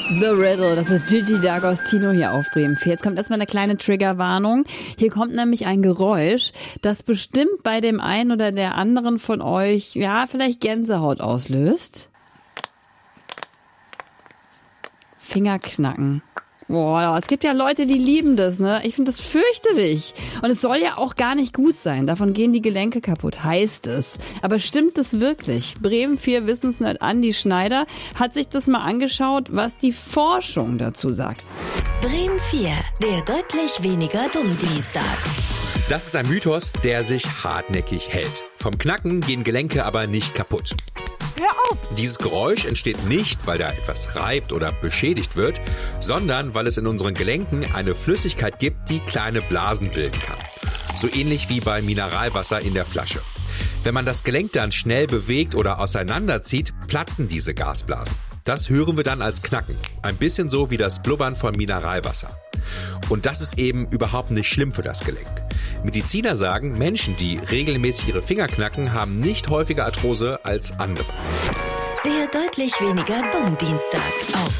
The Riddle, das ist Gigi D'Agostino hier auf Bremen 4. Jetzt kommt erstmal eine kleine Triggerwarnung. Hier kommt nämlich ein Geräusch, das bestimmt bei dem einen oder der anderen von euch, ja, vielleicht Gänsehaut auslöst. Fingerknacken. Boah, es gibt ja Leute, die lieben das, ne? Ich finde das fürchterlich. Und es soll ja auch gar nicht gut sein. Davon gehen die Gelenke kaputt, heißt es. Aber stimmt es wirklich? Bremen 4 Wissensnerd Andi Schneider hat sich das mal angeschaut, was die Forschung dazu sagt. Bremen 4, der deutlich weniger Dumm-Dienstag. Das ist ein Mythos, der sich hartnäckig hält. Vom Knacken gehen Gelenke aber nicht kaputt. Hör auf! Dieses Geräusch entsteht nicht, weil da etwas reibt oder beschädigt wird, sondern weil es in unseren Gelenken eine Flüssigkeit gibt, die kleine Blasen bilden kann. So ähnlich wie bei Mineralwasser in der Flasche. Wenn man das Gelenk dann schnell bewegt oder auseinanderzieht, platzen diese Gasblasen. Das hören wir dann als Knacken. Ein bisschen so wie das Blubbern von Mineralwasser. Und das ist eben überhaupt nicht schlimm für das Gelenk. Mediziner sagen, Menschen, die regelmäßig ihre Finger knacken, haben nicht häufiger Arthrose als andere. Der deutlich weniger Dumm-Dienstag auf